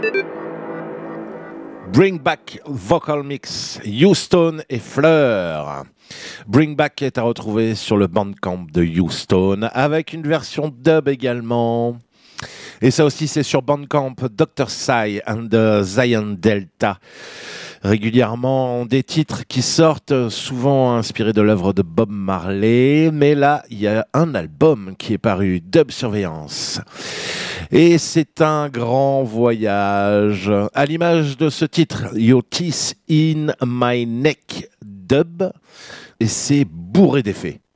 Bring Back Vocal Mix, Houston et Fleur. Bring Back est à retrouver sur le Bandcamp de Houston avec une version dub également. Et ça aussi, c'est sur Bandcamp, Dr. Psy and the Zion Delta. Régulièrement, des titres qui sortent, souvent inspirés de l'œuvre de Bob Marley. Mais là, il y a un album qui est paru, Dub Surveillance. Et c'est un grand voyage. À l'image de ce titre, Your Teeth in My Neck Dub. Et c'est bourré d'effets.